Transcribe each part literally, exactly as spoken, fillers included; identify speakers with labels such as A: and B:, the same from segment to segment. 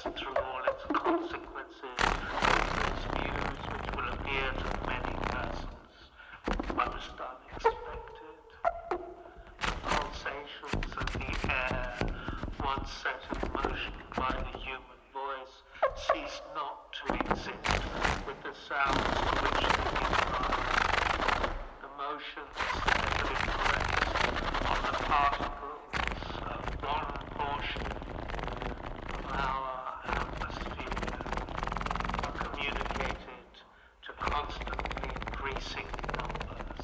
A: universe through all its consequences, its views which will appear to many persons most unexpected. The pulsations of the air, once set in motion by the human voice, cease not to exist with the sounds to which they reply. The motions steadily press on the particles of one portion of our atmosphere are communicated to constantly increasing numbers.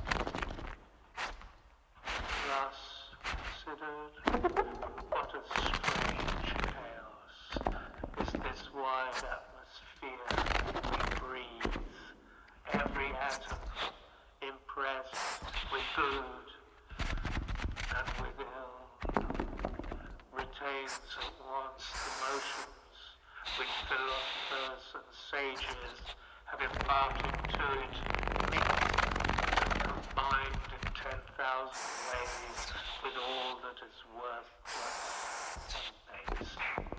A: Thus considered, what a strange chaos is this wide atmosphere we breathe, every atom impressed with good and with ill, retains at once the motions which philosophers and sages have imparted to it, mixed and combined in ten thousand ways with all that is worthless and base.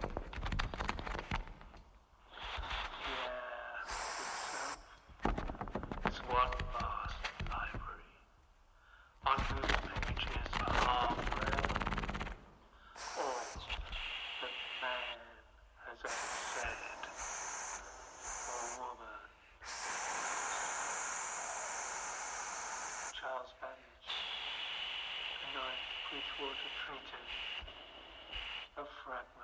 A: It's one vast library, on whose pages are well all that man has ever said, or woman. Charles Babbage, The Ninth Bridgewater Treatise, a fragment.